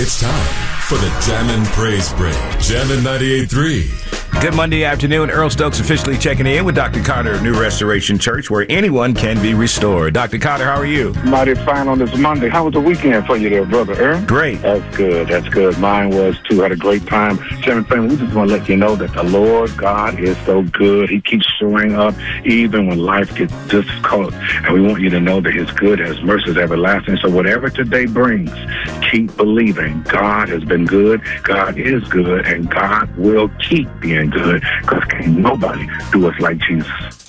It's time for the Jammin' Praise Break. Jammin' 98.3. Good Monday afternoon. Earl Stokes officially checking in with Dr. Carter of New Restoration Church, where anyone can be restored. Dr. Carter, how are you? Mighty fine on this Monday. How was the weekend for you there, brother Earl? Great. That's good. That's good. Mine was, too. Had a great time. Chairman family, we just want to let you know that the Lord God is so good. He keeps showing up even when life gets difficult. And we want you to know that His good, His mercy is everlasting. So whatever today brings, keep believing. God has been good. God is good. And God will keep being good, because can nobody do us like Jesus.